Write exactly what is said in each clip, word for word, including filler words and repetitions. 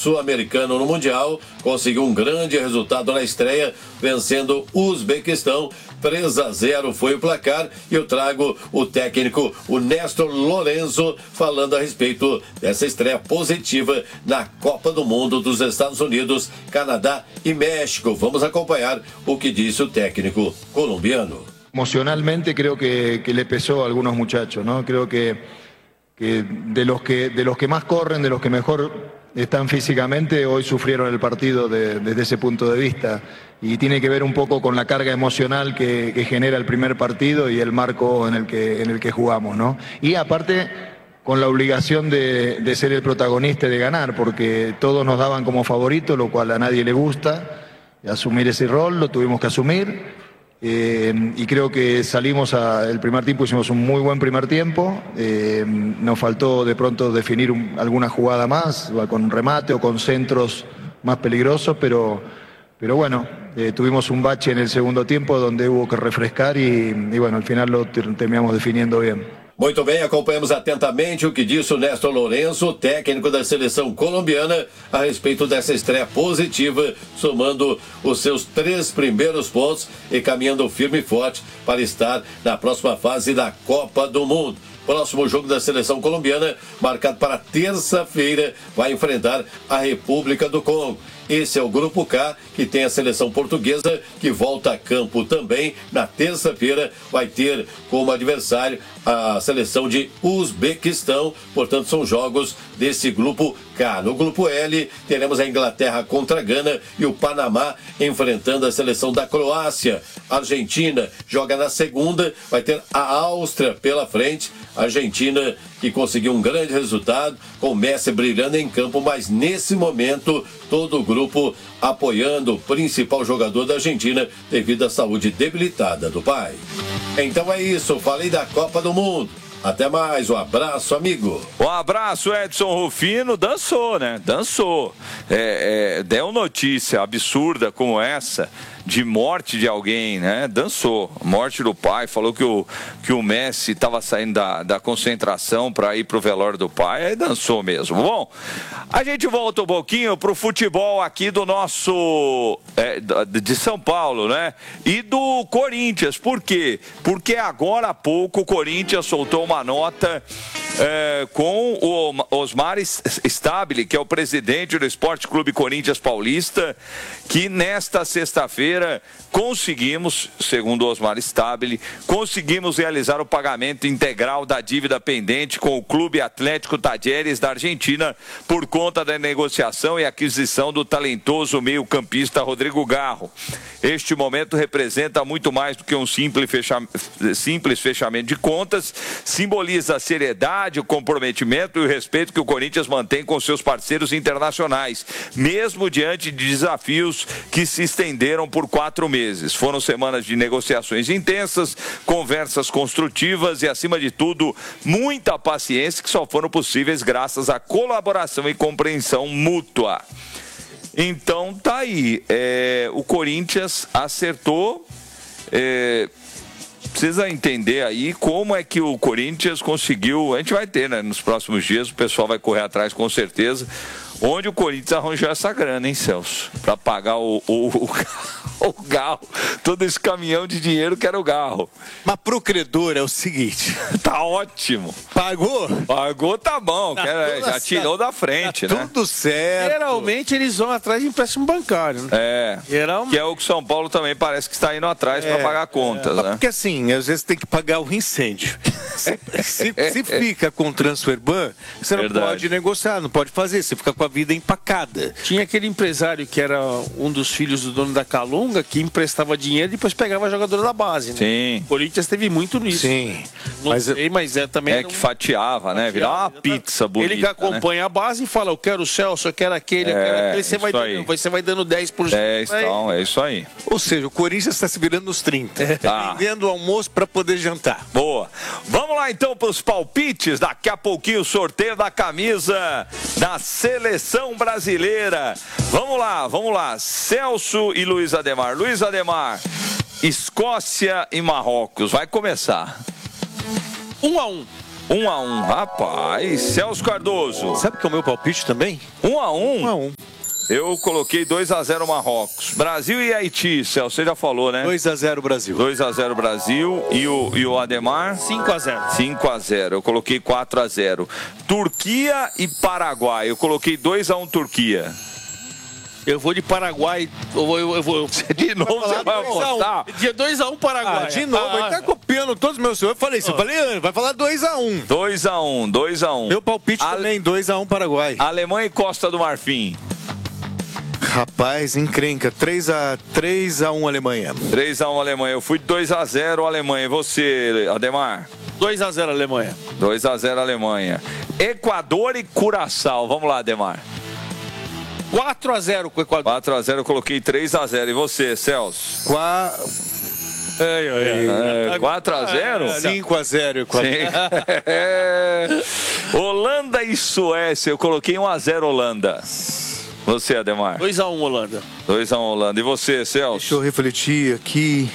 sul-americano no Mundial, conseguiu um grande resultado na estreia, vencendo o Uzbequistão. três a zero foi o placar, e eu trago o técnico, o Néstor Lourenço, falando a respeito dessa estreia positiva na Copa do Mundo dos Estados Unidos, Canadá e México. Vamos acompanhar o que disse o técnico colombiano. Emocionalmente creo que, que le pesó a algunos muchachos, ¿no? Creo que, que, de los que de los que más corren, de los que mejor están físicamente, hoy sufrieron el partido de, desde ese punto de vista. Y tiene que ver un poco con la carga emocional que, que genera el primer partido y el marco en el que, en el que jugamos, ¿no? Y aparte, con la obligación de, de ser el protagonista y de ganar, porque todos nos daban como favorito, lo cual a nadie le gusta. Asumir ese rol, lo tuvimos que asumir. Eh, y creo que salimos a, el primer tiempo, hicimos un muy buen primer tiempo. Eh, nos faltó de pronto definir un, alguna jugada más, con remate o con centros más peligrosos, pero, pero bueno, eh, tuvimos un bache en el segundo tiempo donde hubo que refrescar y, y bueno, al final lo terminamos definiendo bien. Muito bem, acompanhamos atentamente o que disse o Néstor Lourenço, técnico da seleção colombiana, a respeito dessa estreia positiva, somando os seus três primeiros pontos e caminhando firme e forte para estar na próxima fase da Copa do Mundo. Próximo jogo da seleção colombiana, marcado para terça-feira, vai enfrentar a República do Congo. Esse é o Grupo K, que tem a seleção portuguesa, que volta a campo também na terça-feira. Vai ter como adversário a seleção de Uzbequistão. Portanto, são jogos desse Grupo K. No Grupo L, teremos a Inglaterra contra a Gana e o Panamá enfrentando a seleção da Croácia. A Argentina joga na segunda, vai ter a Áustria pela frente. A Argentina que conseguiu um grande resultado, com o Messi brilhando em campo, mas nesse momento todo o grupo apoiando o principal jogador da Argentina devido à saúde debilitada do pai. Então é isso, falei da Copa do Mundo. Até mais, um abraço, amigo. Um abraço, Edson Rufino. Dançou, né? Dançou. É, é, deu notícia absurda como essa, de morte de alguém, né? Dançou. Morte do pai. Falou que o, que o Messi estava saindo da, da concentração para ir pro velório do pai. Aí dançou mesmo. Bom, a gente volta um pouquinho pro futebol aqui do nosso... É, de São Paulo, né? E do Corinthians. Por quê? Porque agora há pouco o Corinthians soltou uma nota é, com o Osmar Stabile, que é o presidente do Esporte Clube Corinthians Paulista, que nesta sexta-feira conseguimos, segundo o Osmar Stabile, conseguimos realizar o pagamento integral da dívida pendente com o Clube Atlético Tajeres da Argentina por conta da negociação e aquisição do talentoso meio-campista Rodrigo Garro. Este momento representa muito mais do que um simples, fecha... simples fechamento de contas, simboliza a seriedade, o comprometimento e o respeito que o Corinthians mantém com seus parceiros internacionais, mesmo diante de desafios que se estenderam por quatro meses. Foram semanas de negociações intensas, conversas construtivas e, acima de tudo, muita paciência, que só foram possíveis graças à colaboração e compreensão mútua. Então tá aí, é, o Corinthians acertou, é, precisa entender aí como é que o Corinthians conseguiu, a gente vai ter, né, nos próximos dias, o pessoal vai correr atrás com certeza, onde o Corinthians arranjou essa grana, hein, Celso? Para pagar o, o, o, o Garro, todo esse caminhão de dinheiro que era o Garro. Mas pro credor é o seguinte... Tá ótimo. Pagou? Pagou, tá bom. Tá Quer, já tirou da frente, tá né? Tudo certo. Geralmente eles vão atrás de empréstimo bancário, né? É, Geralmente... que é o que São Paulo também parece que está indo atrás é, para pagar contas, é. né? Porque assim, às vezes tem que pagar o incêndio. Se, se, se fica com o transferban, você não Verdade. pode negociar, não pode fazer, você fica com a vida empacada. Tinha aquele empresário que era um dos filhos do dono da Calunga, que emprestava dinheiro e depois pegava a jogadora da base, né? Sim. O Corinthians teve muito nisso. Sim. Não mas, sei, mas é também... É que fatiava, né? Virava uma pizza bonita, ele que acompanha, né, a base e fala, eu quero o Celso, eu quero aquele, eu é, quero aquele, você vai, dando, você vai dando dez por cento. dez, então, é isso aí. Ou seja, o Corinthians está se virando nos trinta. É. Tá. Vendendo o almoço para poder jantar. Boa. Vamos lá então para os palpites. Daqui a pouquinho o sorteio da camisa da Seleção Brasileira. Vamos lá, vamos lá. Celso e Luiz Ademar. Luiz Ademar, Escócia e Marrocos. Vai começar. Um a um. Um a um, rapaz. Celso Cardoso. Sabe que é o meu palpite também? Um a um? Um a um. Eu coloquei dois a zero Marrocos. Brasil e Haiti, Celso, você já falou, né? dois a zero Brasil. dois a zero Brasil. E o, e o Ademar? cinco a zero. cinco a zero. Eu coloquei quatro a zero. Turquia e Paraguai. Eu coloquei dois a um Turquia. Eu vou de Paraguai. Eu vou. Eu vou de novo você vai apostar? Dia dois a um Paraguai. Ah, de novo, ah, ele tá copiando todos os meus senhores. Eu falei, você falei, vai falar dois a um. dois a um, dois a um. Meu palpite Ale... também, dois a um Paraguai. Alemanha e Costa do Marfim. Rapaz, encrenca. três a um Alemanha. três a um Alemanha. Eu fui de dois a zero Alemanha. E você, Ademar? dois a zero Alemanha. dois a zero Alemanha. Equador e Curaçao. Vamos lá, Ademar. quatro a zero com o Equador. quatro a zero, eu coloquei três a zero. E você, Celso? Qua... Ei, ei, ei. É, quatro a zero? cinco a zero Equador. É. Holanda e Suécia. Eu coloquei um a zero Holanda. Você, Ademar? dois a um Holanda. dois a um Holanda. E você, Celso? Deixa eu refletir aqui.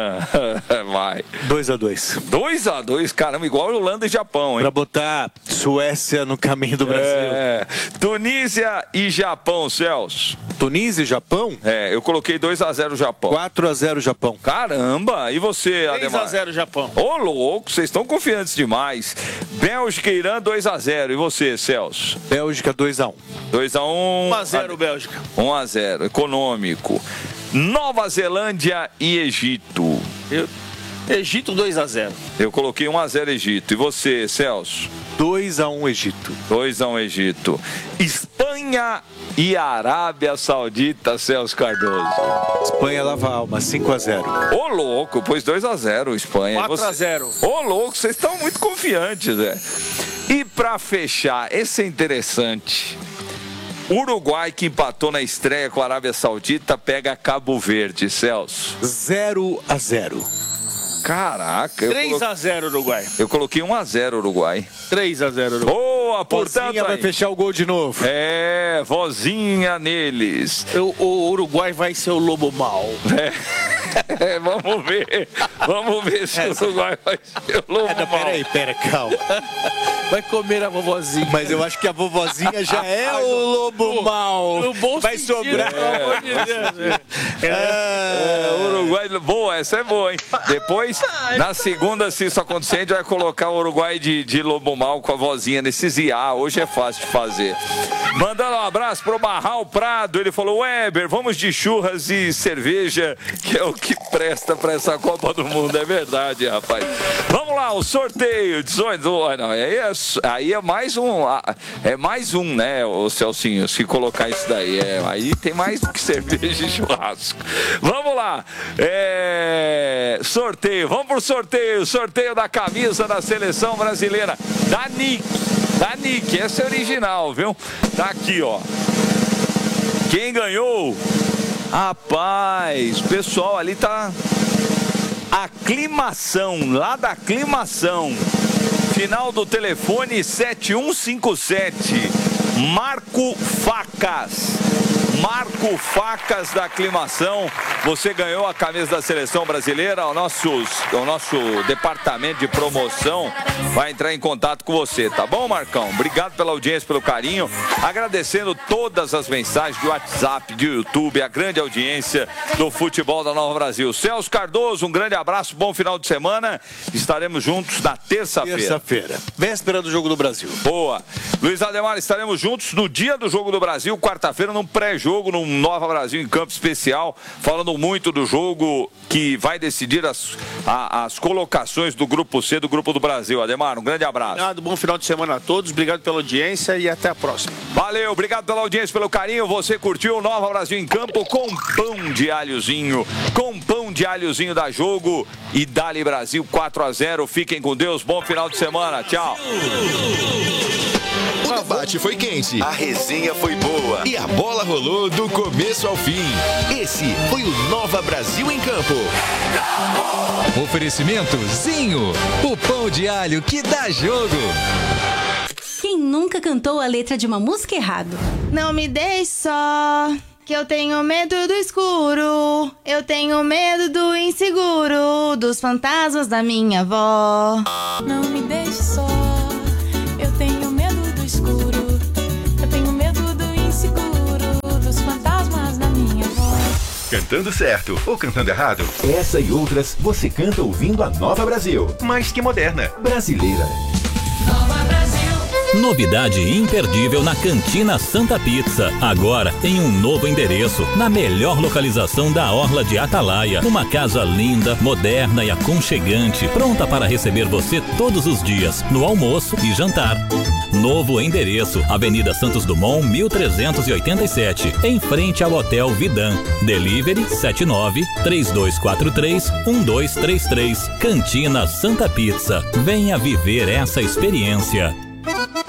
Ah, vai. dois a dois. dois a dois, caramba, igual Holanda e Japão, hein? Pra botar Suécia no caminho do Brasil. É. Tunísia e Japão, Celso. Tunísia e Japão? É, eu coloquei dois a zero Japão. quatro a zero Japão. Caramba, e você, Ademar? três a zero Japão. Ô, louco, vocês estão confiantes demais. Bélgica e Irã, dois a zero. E você, Celso? Bélgica, dois a um. dois a um. um a zero Bélgica. um a zero, econômico. Nova Zelândia e Egito. Eu... Egito, dois a zero. Eu coloquei um a zero Egito. E você, Celso? dois a um Egito. dois a um Egito. Espanha e Arábia Saudita, Celso Cardoso. Espanha lava a alma, cinco a zero. Ô, louco, pôs dois a zero Espanha. quatro a zero. Ô, louco, vocês estão muito confiantes, velho. E pra fechar, esse é interessante. Uruguai, que empatou na estreia com a Arábia Saudita, pega Cabo Verde, Celso. zero a zero. Caraca. três a zero Uruguai. Eu coloquei um a zero Uruguai. três a zero Uruguai. Boa, portanto. Vozinha vai fechar o gol de novo. É, vozinha neles. O, o Uruguai vai ser o lobo mau. É, é, vamos ver. Vamos ver se o Uruguai vai ser o lobo É, não, mau. peraí, pera, calma. Vai comer a vovozinha. Mas eu acho que a vovozinha já é o lobo mau. No bom Vai sentido, sobrar. pelo amor de Deus. É. É, Uruguai, boa, essa é boa, hein? Depois, na segunda, se isso acontecer, a gente vai colocar o Uruguai de, de lobo mal com a vozinha nesses I A. Hoje é fácil de fazer. Mandando um abraço pro Barral Prado. Ele falou: Weber, vamos de churras e cerveja, que é o que presta pra essa Copa do Mundo. É verdade, rapaz. Vamos lá, o sorteio. dezoito. Não, aí, é, aí é mais um. É mais um, né, o Celcinho? Se colocar isso daí. É, aí tem mais do que cerveja e churrasco. Vamos lá. É, sorteio. Vamos pro sorteio. Sorteio da camisa da seleção brasileira. Da Nick. Da Nick. Essa é original, viu? Tá aqui, ó. Quem ganhou? Rapaz, o pessoal ali tá... Aclimação, lá da Aclimação. Final do telefone sete um cinco sete. Marco Facas. Marco Facas da Aclimação. Você ganhou a camisa da seleção brasileira. O nosso, o nosso departamento de promoção vai entrar em contato com você, tá bom, Marcão? Obrigado pela audiência, pelo carinho. Agradecendo todas as mensagens de WhatsApp, de YouTube, a grande audiência do futebol da Nova Brasil. Celso Cardoso, um grande abraço, bom final de semana. Estaremos juntos na terça-feira. Terça-feira, véspera do Jogo do Brasil. Boa. Luiz Ademar, estaremos juntos no dia do Jogo do Brasil, quarta-feira, num pré-jogo, num Nova Brasil em campo especial, falando muito do jogo que vai decidir as, a, as colocações do Grupo C do Grupo do Brasil. Ademar, um grande abraço. Obrigado, bom final de semana a todos, obrigado pela audiência e até a próxima. Valeu, obrigado pela audiência, pelo carinho. Você curtiu o Nova Brasil em campo com pão de alhozinho, com pão de alhozinho da Jogo e Dali Brasil quatro a zero. Fiquem com Deus, bom final de semana, tchau. O debate foi quente, a resenha foi boa e a bola rolou do começo ao fim. Esse foi o Nova Brasil em Campo. Oferecimento Zinho, o pão de alho que dá jogo. Quem nunca cantou a letra de uma música errado? Não me deixe só, que eu tenho medo do escuro. Eu tenho medo do inseguro, dos fantasmas da minha avó. Não me deixe só. Cantando certo ou cantando errado? Essa e outras você canta ouvindo a Nova Brasil. Mais que moderna, brasileira. Nova Brasil. Novidade imperdível na Cantina Santa Pizza. Agora em um novo endereço, na melhor localização da Orla de Atalaia. Uma casa linda, moderna e aconchegante, pronta para receber você todos os dias, no almoço e jantar. Novo endereço, Avenida Santos Dumont, mil trezentos e oitenta e sete, em frente ao Hotel Vidan. Delivery sete nove, três dois quatro três, um dois três três. Cantina Santa Pizza. Venha viver essa experiência.